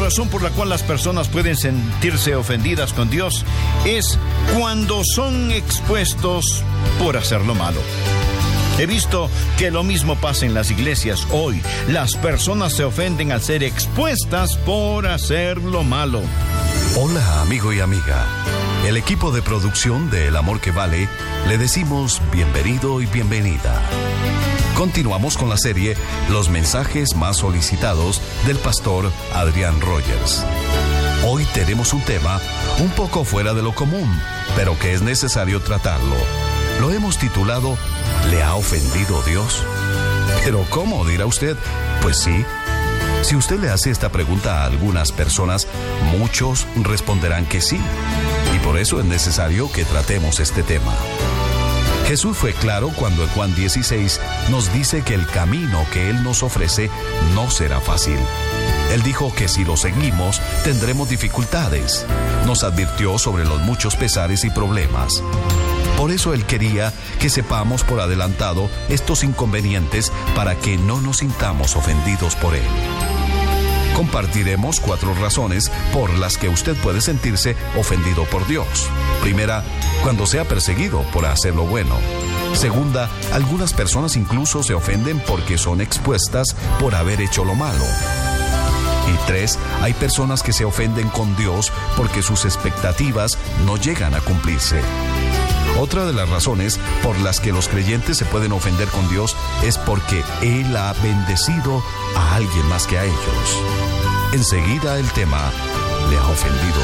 razón por la cual las personas pueden sentirse ofendidas con Dios es cuando son expuestos por hacer lo malo. He visto que lo mismo pasa en las iglesias hoy. Las personas se ofenden al ser expuestas por hacer lo malo. Hola, amigo y amiga. El equipo de producción de El Amor que Vale le decimos bienvenido y bienvenida. Continuamos con la serie Los mensajes más solicitados del pastor Adrián Rogers. Hoy tenemos un tema un poco fuera de lo común, pero que es necesario tratarlo. Lo hemos titulado ¿Le ha ofendido Dios? ¿Pero cómo? Dirá usted. Pues sí. Si usted le hace esta pregunta a algunas personas, muchos responderán que sí. Y por eso es necesario que tratemos este tema. Jesús fue claro cuando en Juan 16 nos dice que el camino que Él nos ofrece no será fácil. Él dijo que si lo seguimos tendremos dificultades. Nos advirtió sobre los muchos pesares y problemas. Por eso Él quería que sepamos por adelantado estos inconvenientes para que no nos sintamos ofendidos por Él. Compartiremos 4 razones por las que usted puede sentirse ofendido por Dios. Primera, cuando sea perseguido por hacer lo bueno. Segunda, algunas personas incluso se ofenden porque son expuestas por haber hecho lo malo. Y 3, hay personas que se ofenden con Dios porque sus expectativas no llegan a cumplirse. Otra de las razones por las que los creyentes se pueden ofender con Dios es porque Él ha bendecido a alguien más que a ellos. Enseguida el tema, ¿le ha ofendido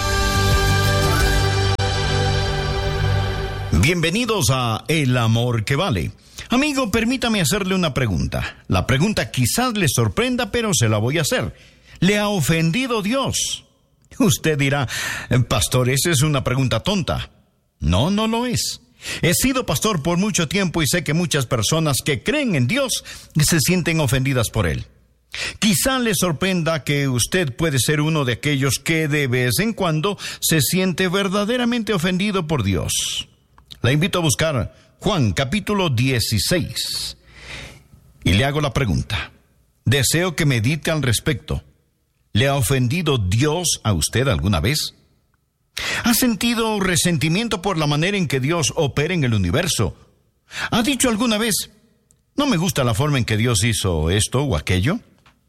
Dios? Bienvenidos a El Amor que Vale. Amigo, permítame hacerle una pregunta. La pregunta quizás le sorprenda, pero se la voy a hacer. ¿Le ha ofendido Dios? Usted dirá, pastor, esa es una pregunta tonta. No, no lo es. He sido pastor por mucho tiempo y sé que muchas personas que creen en Dios se sienten ofendidas por Él. Quizá le sorprenda que usted puede ser uno de aquellos que de vez en cuando se siente verdaderamente ofendido por Dios. La invito a buscar Juan capítulo 16 y le hago la pregunta. Deseo que medite al respecto. ¿Le ha ofendido Dios a usted alguna vez? ¿Ha sentido resentimiento por la manera en que Dios opera en el universo? ¿Ha dicho alguna vez, no me gusta la forma en que Dios hizo esto o aquello?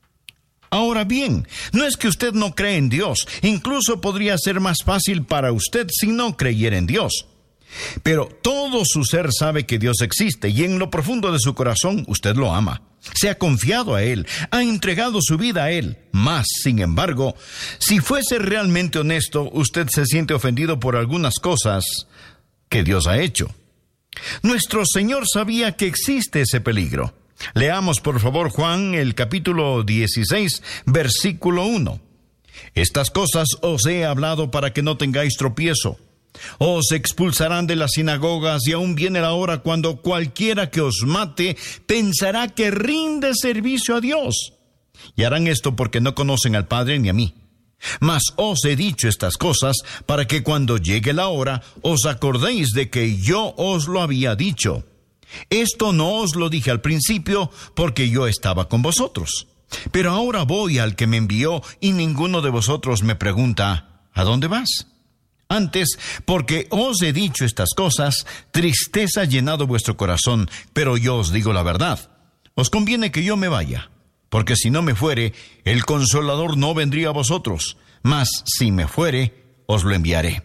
Ahora bien, no es que usted no cree en Dios, incluso podría ser más fácil para usted si no creyera en Dios. Pero todo su ser sabe que Dios existe y en lo profundo de su corazón usted lo ama. Se ha confiado a Él, ha entregado su vida a Él. Mas, sin embargo, si fuese realmente honesto, usted se siente ofendido por algunas cosas que Dios ha hecho. Nuestro Señor sabía que existe ese peligro. Leamos, por favor, Juan, el capítulo 16, versículo 1. Estas cosas os he hablado para que no tengáis tropiezo. Os expulsarán de las sinagogas y aún viene la hora cuando cualquiera que os mate pensará que rinde servicio a Dios. Y harán esto porque no conocen al Padre ni a mí. Mas os he dicho estas cosas para que cuando llegue la hora os acordéis de que yo os lo había dicho. Esto no os lo dije al principio porque yo estaba con vosotros. Pero ahora voy al que me envió y ninguno de vosotros me pregunta, ¿a dónde vas? Antes, porque os he dicho estas cosas, tristeza ha llenado vuestro corazón, pero yo os digo la verdad. Os conviene que yo me vaya, porque si no me fuere, el Consolador no vendría a vosotros, mas si me fuere, os lo enviaré.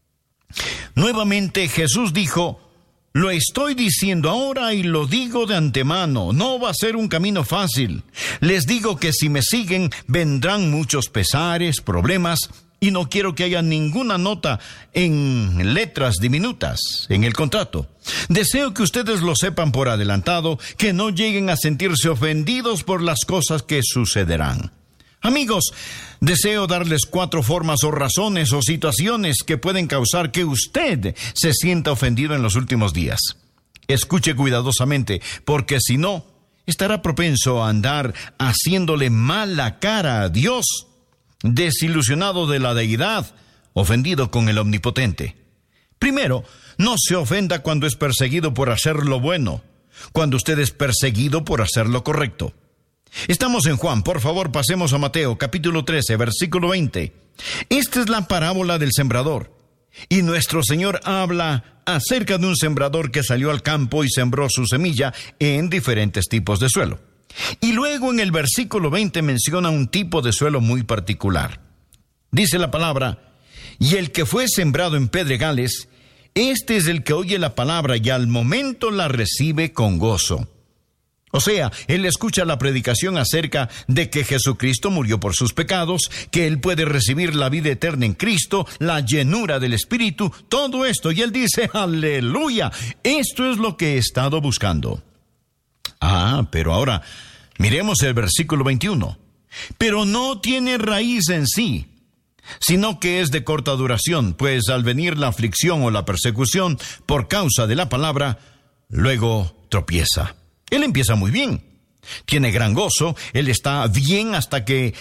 Nuevamente Jesús dijo, lo estoy diciendo ahora y lo digo de antemano, no va a ser un camino fácil. Les digo que si me siguen, vendrán muchos pesares, problemas, y no quiero que haya ninguna nota en letras diminutas en el contrato. Deseo que ustedes lo sepan por adelantado, que no lleguen a sentirse ofendidos por las cosas que sucederán. Amigos, deseo darles 4 formas o razones o situaciones que pueden causar que usted se sienta ofendido en los últimos días. Escuche cuidadosamente, porque si no, estará propenso a andar haciéndole mala cara a Dios, desilusionado de la deidad, ofendido con el Omnipotente. Primero, no se ofenda cuando es perseguido por hacer lo bueno, cuando usted es perseguido por hacer lo correcto. Estamos en Juan, por favor, pasemos a Mateo, capítulo 13, versículo 20. Esta es la parábola del sembrador. Y nuestro Señor habla acerca de un sembrador que salió al campo y sembró su semilla en diferentes tipos de suelo. Y luego en el versículo 20 menciona un tipo de suelo muy particular. Dice la palabra: y el que fue sembrado en pedregales, este es el que oye la palabra y al momento la recibe con gozo. O sea, él escucha la predicación acerca de que Jesucristo murió por sus pecados, que él puede recibir la vida eterna en Cristo, la llenura del Espíritu, todo esto. Y él dice: ¡aleluya! Esto es lo que he estado buscando. Pero ahora, miremos el versículo 21. Pero no tiene raíz en sí, sino que es de corta duración, pues al venir la aflicción o la persecución por causa de la palabra, luego tropieza. Él empieza muy bien, tiene gran gozo, él está bien hasta que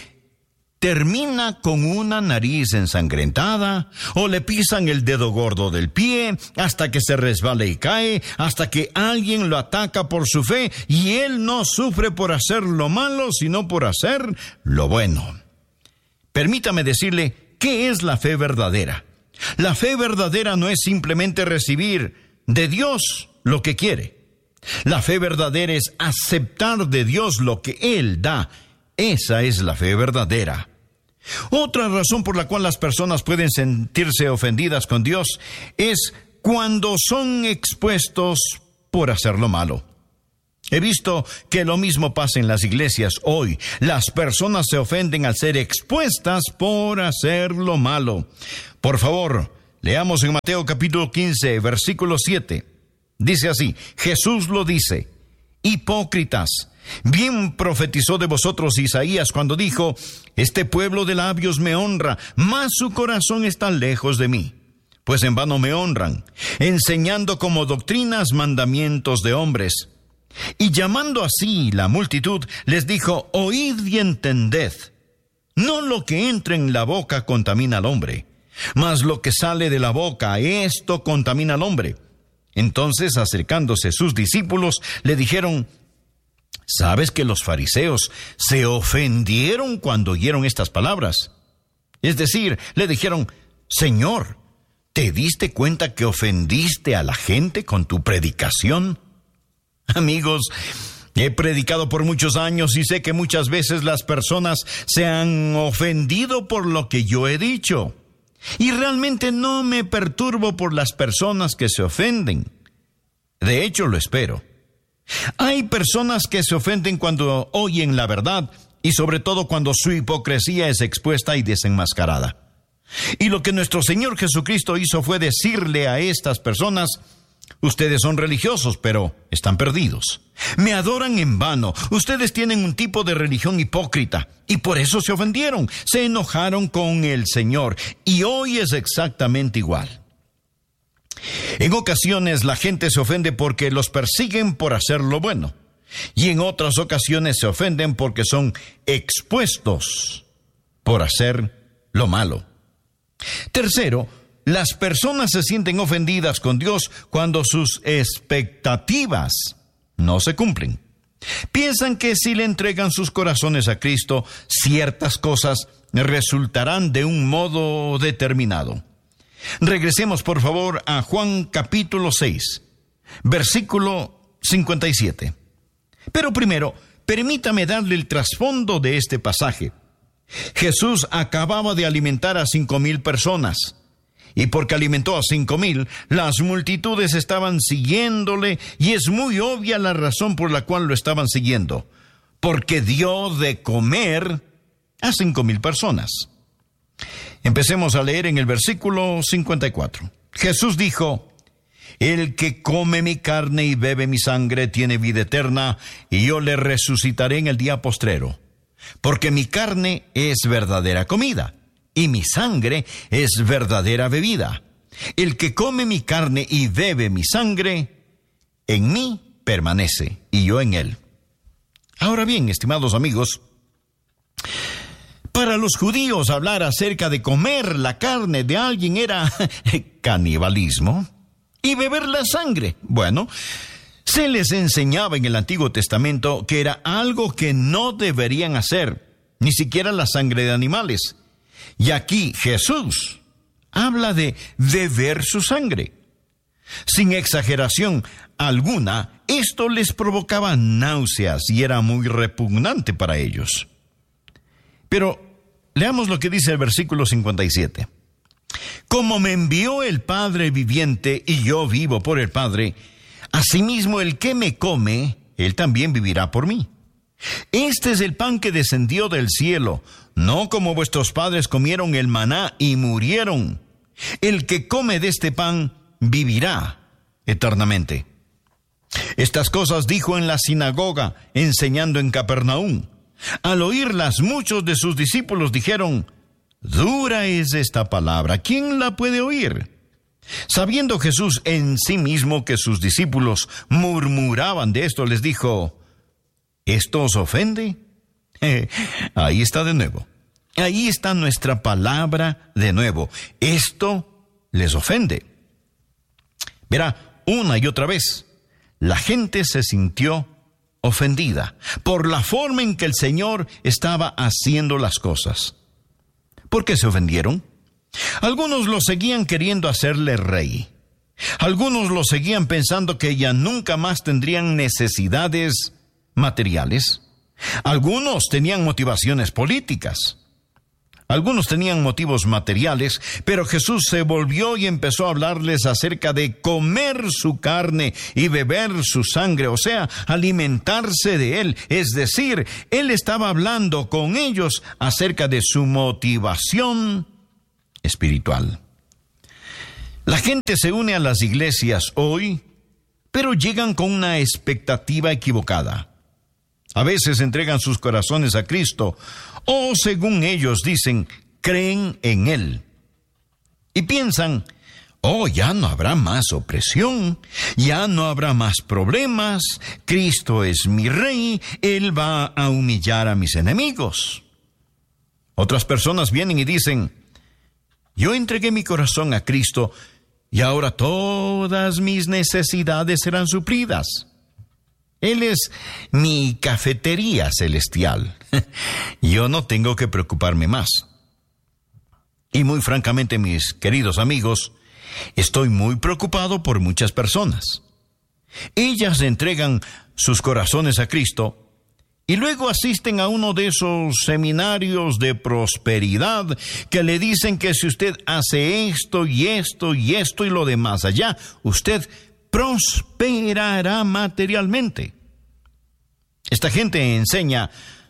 termina con una nariz ensangrentada, o le pisan el dedo gordo del pie, hasta que se resbala y cae, hasta que alguien lo ataca por su fe, y él no sufre por hacer lo malo, sino por hacer lo bueno. Permítame decirle, ¿qué es la fe verdadera? La fe verdadera no es simplemente recibir de Dios lo que quiere. La fe verdadera es aceptar de Dios lo que Él da. Esa es la fe verdadera. Otra razón por la cual las personas pueden sentirse ofendidas con Dios es cuando son expuestos por hacer lo malo. He visto que lo mismo pasa en las iglesias hoy. Las personas se ofenden al ser expuestas por hacer lo malo. Por favor, leamos en Mateo capítulo 15, versículo 7. Dice así: Jesús lo dice: hipócritas, bien profetizó de vosotros Isaías cuando dijo: este pueblo de labios me honra, mas su corazón está lejos de mí. Pues en vano me honran, enseñando como doctrinas mandamientos de hombres. Y llamando así la multitud, les dijo: oíd y entended. No lo que entra en la boca contamina al hombre, mas lo que sale de la boca, esto contamina al hombre. Entonces, acercándose sus discípulos, le dijeron: ¿sabes que los fariseos se ofendieron cuando oyeron estas palabras? Es decir, le dijeron: Señor, ¿te diste cuenta que ofendiste a la gente con tu predicación? Amigos, he predicado por muchos años y sé que muchas veces las personas se han ofendido por lo que yo he dicho. Y realmente no me perturbo por las personas que se ofenden. De hecho, lo espero. Hay personas que se ofenden cuando oyen la verdad y sobre todo cuando su hipocresía es expuesta y desenmascarada. Y lo que nuestro Señor Jesucristo hizo fue decirle a estas personas: ustedes son religiosos, pero están perdidos. Me adoran en vano. Ustedes tienen un tipo de religión hipócrita y por eso se ofendieron, se enojaron con el Señor. Y hoy es exactamente igual. En ocasiones la gente se ofende porque los persiguen por hacer lo bueno. Y en otras ocasiones se ofenden porque son expuestos por hacer lo malo. Tercero, las personas se sienten ofendidas con Dios cuando sus expectativas no se cumplen. Piensan que si le entregan sus corazones a Cristo, ciertas cosas resultarán de un modo determinado. Regresemos por favor a Juan capítulo 6, versículo 57. Pero primero, permítame darle el trasfondo de este pasaje. Jesús acababa de alimentar a 5,000 personas. Y porque alimentó a 5,000, las multitudes estaban siguiéndole, y es muy obvia la razón por la cual lo estaban siguiendo: porque dio de comer a 5,000 personas. Empecemos a leer en el versículo 54. Jesús dijo: el que come mi carne y bebe mi sangre tiene vida eterna, y yo le resucitaré en el día postrero. Porque mi carne es verdadera comida, y mi sangre es verdadera bebida. El que come mi carne y bebe mi sangre, en mí permanece, y yo en él. Ahora bien, estimados amigos, para los judíos hablar acerca de comer la carne de alguien era canibalismo. Y beber la sangre, bueno, Se les enseñaba en el Antiguo Testamento que era algo que no deberían hacer, ni siquiera la sangre de animales. Y aquí Jesús habla de beber su sangre. Sin exageración alguna, esto les provocaba náuseas y era muy repugnante para ellos. Pero leamos lo que dice el versículo 57. Como me envió el Padre viviente y yo vivo por el Padre, asimismo el que me come, él también vivirá por mí. Este es el pan que descendió del cielo, no como vuestros padres comieron el maná y murieron. El que come de este pan vivirá eternamente. Estas cosas dijo en la sinagoga, enseñando en Capernaum. Al oírlas, muchos de sus discípulos dijeron: dura es esta palabra, ¿quién la puede oír? Sabiendo Jesús en sí mismo que sus discípulos murmuraban de esto, les dijo: ¿esto os ofende? Ahí está de nuevo. Ahí está nuestra palabra de nuevo. Esto les ofende. Verá, una y otra vez, la gente se sintió ofendida por la forma en que el Señor estaba haciendo las cosas. ¿Por qué se ofendieron? Algunos lo seguían queriendo hacerle rey. Algunos lo seguían pensando que ya nunca más tendrían necesidades materiales. Algunos tenían motivaciones políticas. Algunos tenían motivos materiales, pero Jesús se volvió y empezó a hablarles acerca de comer su carne y beber su sangre, o sea, alimentarse de Él. Es decir, Él estaba hablando con ellos acerca de su motivación espiritual. La gente se une a las iglesias hoy, pero llegan con una expectativa equivocada. A veces entregan sus corazones a Cristo, o según ellos dicen, creen en Él. Y piensan, ya no habrá más opresión, ya no habrá más problemas, Cristo es mi Rey, Él va a humillar a mis enemigos. Otras personas vienen y dicen, yo entregué mi corazón a Cristo y ahora todas mis necesidades serán suplidas. Él es mi cafetería celestial. Yo no tengo que preocuparme más. Y muy francamente, mis queridos amigos, estoy muy preocupado por muchas personas. Ellas entregan sus corazones a Cristo y luego asisten a uno de esos seminarios de prosperidad que le dicen que si usted hace esto y esto y esto y lo demás allá, usted prosperará materialmente. Esta gente enseña,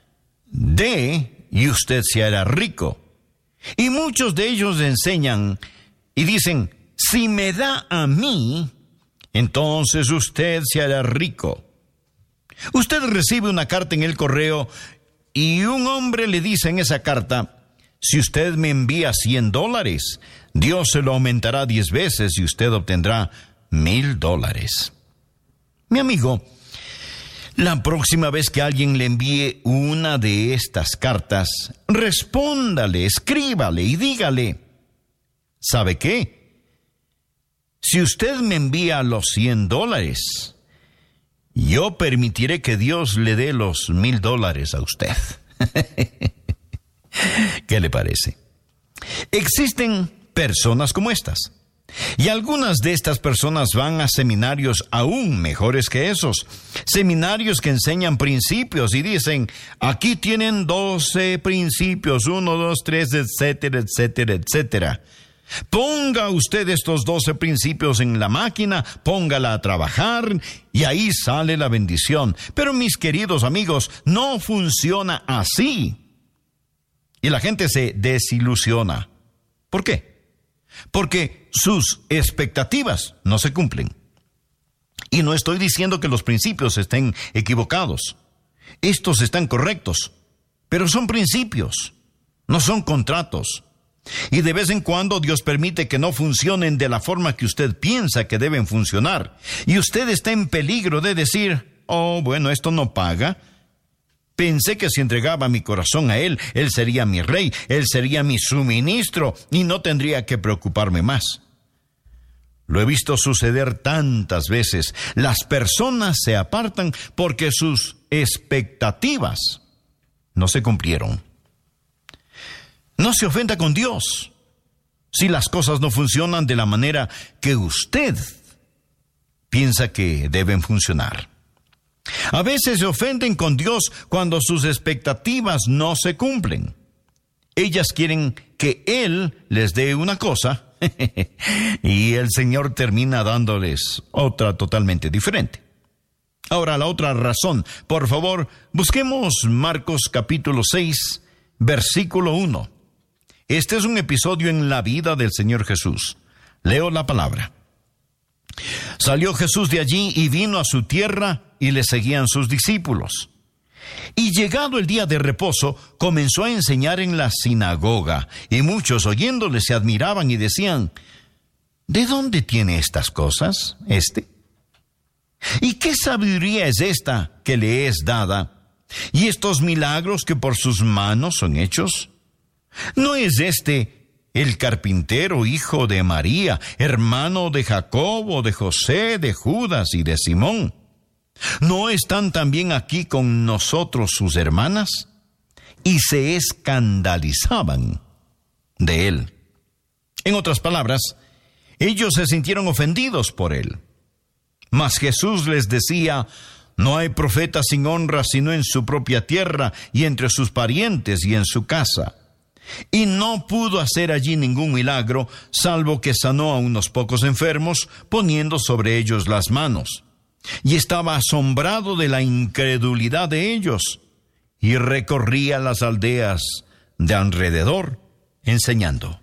dé y usted se hará rico. Y muchos de ellos enseñan y dicen, si me da a mí, entonces usted se hará rico. Usted recibe una carta en el correo y un hombre le dice en esa carta, si usted me envía $100, Dios se lo aumentará 10 veces y usted obtendrá $1,000. Mi amigo, la próxima vez que alguien le envíe una de estas cartas, respóndale, escríbale y dígale, ¿sabe qué? Si usted me envía los $100, yo permitiré que Dios le dé los $1,000 a usted. ¿Qué le parece? Existen personas como estas. Y algunas de estas personas van a seminarios aún mejores que esos. Seminarios que enseñan principios y dicen, aquí tienen 12 principios, 1, 2, 3, etcétera, etcétera, etcétera. Ponga usted estos 12 principios en la máquina, póngala a trabajar y ahí sale la bendición. Pero mis queridos amigos, no funciona así. Y la gente se desilusiona. ¿Por qué? Porque sus expectativas no se cumplen. Y no estoy diciendo que los principios estén equivocados. Estos están correctos, pero son principios, no son contratos. Y de vez en cuando Dios permite que no funcionen de la forma que usted piensa que deben funcionar. Y usted está en peligro de decir, bueno, esto no paga. Pensé que si entregaba mi corazón a Él, Él sería mi rey, Él sería mi suministro y no tendría que preocuparme más. Lo he visto suceder tantas veces. Las personas se apartan porque sus expectativas no se cumplieron. No se ofenda con Dios si las cosas no funcionan de la manera que usted piensa que deben funcionar. A veces se ofenden con Dios cuando sus expectativas no se cumplen. Ellas quieren que Él les dé una cosa y el Señor termina dándoles otra totalmente diferente. Ahora, la otra razón. Por favor, busquemos Marcos capítulo 6, versículo 1. Este es un episodio en la vida del Señor Jesús. Leo la palabra. Salió Jesús de allí y vino a su tierra y le seguían sus discípulos. Y llegado el día de reposo, comenzó a enseñar en la sinagoga, y muchos oyéndole se admiraban y decían: ¿de dónde tiene estas cosas este? ¿Y qué sabiduría es esta que le es dada? ¿Y estos milagros que por sus manos son hechos? ¿No es este el carpintero, hijo de María, hermano de Jacobo, de José, de Judas y de Simón? ¿No están también aquí con nosotros sus hermanas? Y se escandalizaban de él. En otras palabras, ellos se sintieron ofendidos por él. Mas Jesús les decía: no hay profeta sin honra sino en su propia tierra y entre sus parientes y en su casa. Y no pudo hacer allí ningún milagro, salvo que sanó a unos pocos enfermos, poniendo sobre ellos las manos. Y estaba asombrado de la incredulidad de ellos, y recorría las aldeas de alrededor, enseñando.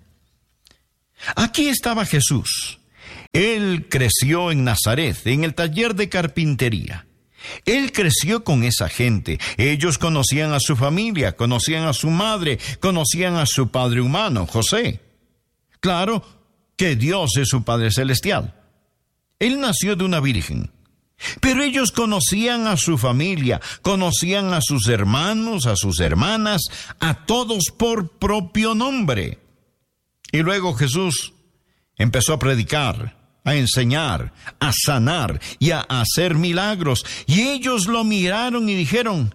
Aquí estaba Jesús. Él creció en Nazaret, en el taller de carpintería. Él creció con esa gente. Ellos conocían a su familia, conocían a su madre, conocían a su padre humano, José. Claro que Dios es su Padre Celestial. Él nació de una virgen. Pero ellos conocían a su familia, conocían a sus hermanos, a sus hermanas, a todos por propio nombre. Y luego Jesús empezó a predicar, a enseñar, a sanar y a hacer milagros. Y ellos lo miraron y dijeron: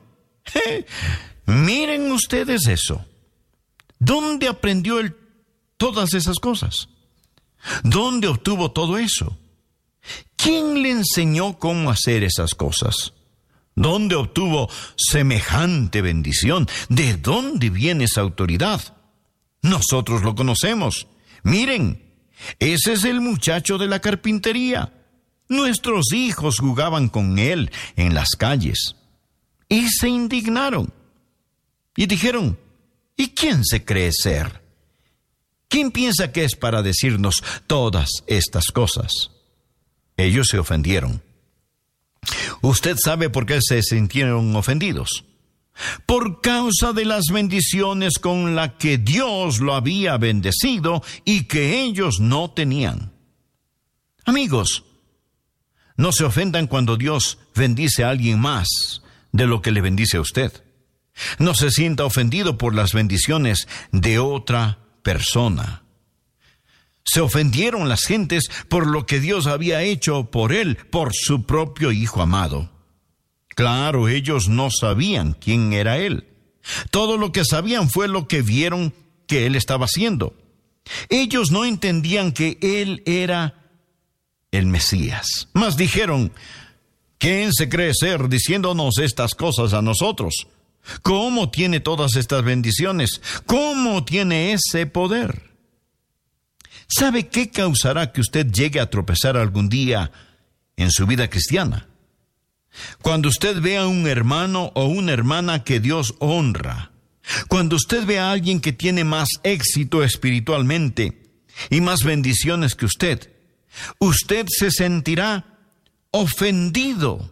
miren ustedes eso. ¿Dónde aprendió él todas esas cosas? ¿Dónde obtuvo todo eso? ¿Quién le enseñó cómo hacer esas cosas? ¿Dónde obtuvo semejante bendición? ¿De dónde viene esa autoridad? Nosotros lo conocemos. Miren, ese es el muchacho de la carpintería. Nuestros hijos jugaban con él en las calles. Y se indignaron. Y dijeron: ¿y quién se cree ser? ¿Quién piensa que es para decirnos todas estas cosas? Ellos se ofendieron. ¿Usted sabe por qué se sintieron ofendidos? Por causa de las bendiciones con las que Dios lo había bendecido y que ellos no tenían. Amigos, no se ofendan cuando Dios bendice a alguien más de lo que le bendice a usted. No se sienta ofendido por las bendiciones de otra persona. Se ofendieron las gentes por lo que Dios había hecho por él, por su propio Hijo amado. Claro, ellos no sabían quién era él. Todo lo que sabían fue lo que vieron que él estaba haciendo. Ellos no entendían que él era el Mesías. Mas dijeron: ¿quién se cree ser diciéndonos estas cosas a nosotros? ¿Cómo tiene todas estas bendiciones? ¿Cómo tiene ese poder? ¿Sabe qué causará que usted llegue a tropezar algún día en su vida cristiana? Cuando usted vea a un hermano o una hermana que Dios honra, cuando usted vea a alguien que tiene más éxito espiritualmente y más bendiciones que usted se sentirá ofendido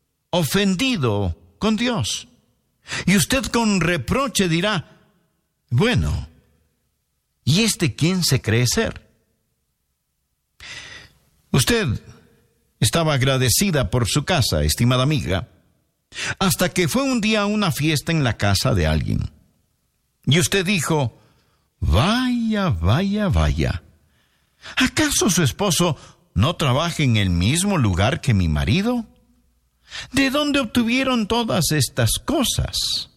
con Dios. Y usted con reproche dirá: bueno, ¿y este quién se cree ser? Usted estaba agradecida por su casa, estimada amiga, hasta que fue un día a una fiesta en la casa de alguien. Y usted dijo: vaya, ¿acaso su esposo no trabaja en el mismo lugar que mi marido? ¿De dónde obtuvieron todas estas cosas?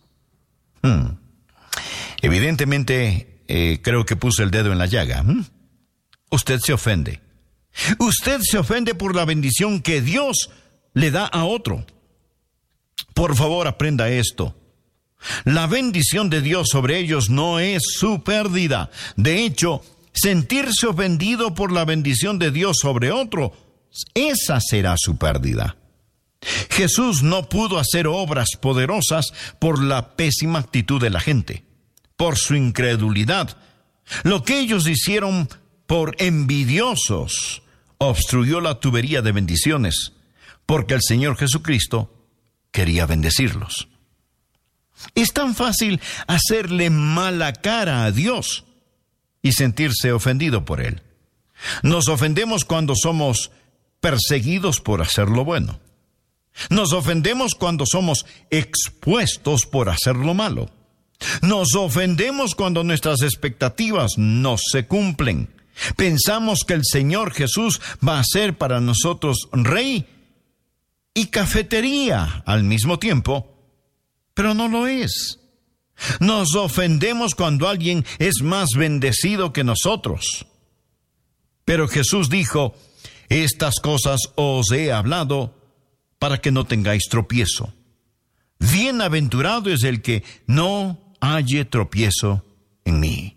Evidentemente, creo que puse el dedo en la llaga. Usted se ofende. Usted se ofende por la bendición que Dios le da a otro. Por favor, aprenda esto. La bendición de Dios sobre ellos no es su pérdida. De hecho, sentirse ofendido por la bendición de Dios sobre otro, esa será su pérdida. Jesús no pudo hacer obras poderosas por la pésima actitud de la gente, por su incredulidad. Lo que ellos hicieron por envidiosos obstruyó la tubería de bendiciones, porque el Señor Jesucristo quería bendecirlos. Es tan fácil hacerle mala cara a Dios y sentirse ofendido por Él. Nos ofendemos cuando somos perseguidos por hacer lo bueno. Nos ofendemos cuando somos expuestos por hacer lo malo. Nos ofendemos cuando nuestras expectativas no se cumplen. Pensamos que el Señor Jesús va a ser para nosotros rey y cafetería al mismo tiempo, pero no lo es. Nos ofendemos cuando alguien es más bendecido que nosotros. Pero Jesús dijo: estas cosas os he hablado para que no tengáis tropiezo. Bienaventurado es el que no halle tropiezo en mí.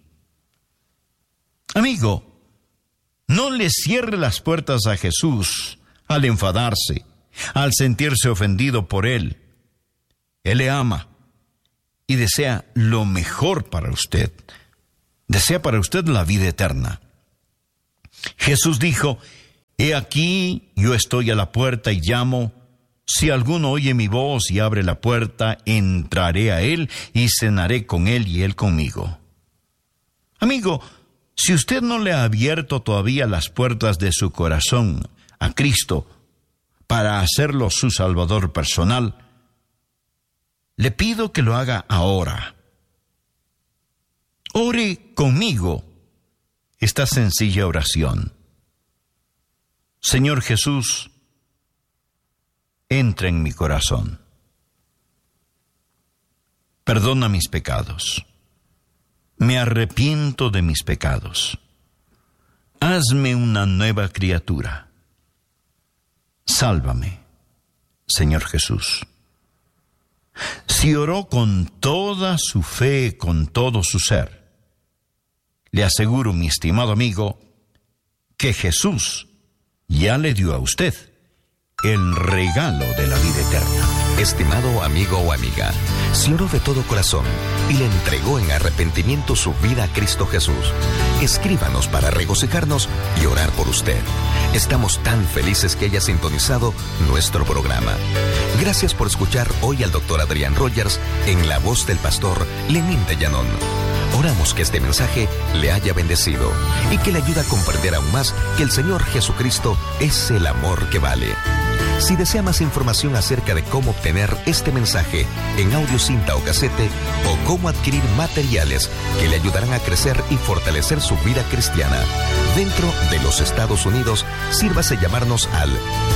Amigo, no le cierre las puertas a Jesús al enfadarse, al sentirse ofendido por Él. Él le ama y desea lo mejor para usted. Desea para usted la vida eterna. Jesús dijo: he aquí, yo estoy a la puerta y llamo. Si alguno oye mi voz y abre la puerta, entraré a él y cenaré con él y él conmigo. Amigo, si usted no le ha abierto todavía las puertas de su corazón a Cristo para hacerlo su Salvador personal, le pido que lo haga ahora. Ore conmigo esta sencilla oración. Señor Jesús, entra en mi corazón. Perdona mis pecados. Me arrepiento de mis pecados. Hazme una nueva criatura. Sálvame, Señor Jesús. Si oró con toda su fe, con todo su ser, le aseguro, mi estimado amigo, que Jesús ya le dio a usted el regalo de la vida eterna. Estimado amigo o amiga, si oró de todo corazón y le entregó en arrepentimiento su vida a Cristo Jesús, escríbanos para regocijarnos y orar por usted. Estamos tan felices que haya sintonizado nuestro programa. Gracias por escuchar hoy al Dr. Adrián Rogers en la voz del pastor Lenín de Llanón. Oramos que este mensaje le haya bendecido y que le ayude a comprender aún más que el Señor Jesucristo es el amor que vale. Si desea más información acerca de cómo obtener este mensaje en audio, cinta o casete, o cómo adquirir materiales que le ayudarán a crecer y fortalecer su vida cristiana dentro de los Estados Unidos, sírvase llamarnos al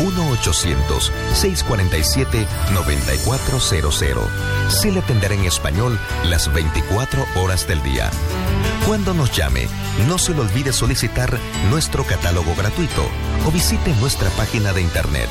1-800-647-9400. Se le atenderá en español las 24 horas del día. Cuando nos llame, no se le olvide solicitar nuestro catálogo gratuito o visite nuestra página de internet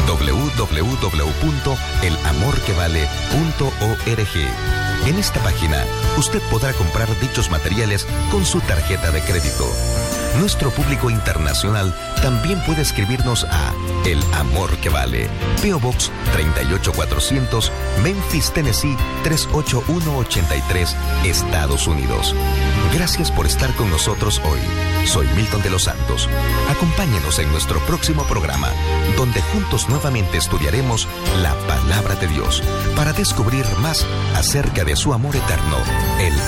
www.elamorquevale.org. En esta página, usted podrá comprar dichos materiales con su tarjeta de crédito. Nuestro público internacional también puede escribirnos a El Amor que Vale, P.O. Box 38400, Memphis, Tennessee 38183, Estados Unidos. Gracias por estar con nosotros hoy. Soy Milton de los Santos. Acompáñenos en nuestro próximo programa, donde juntos nuevamente estudiaremos la Palabra de Dios para descubrir más acerca de su amor eterno, el